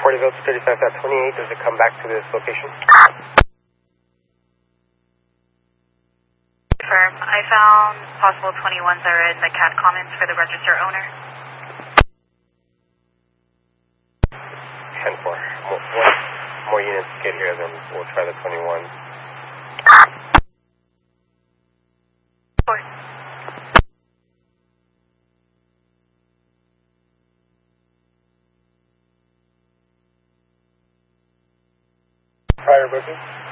Porterville 35.28, does it come back to this location? Firm. I found possible 21s are in the CAT comments for the register owner. 10-4. More units get here, then we'll try the 21. 4. Prior booking?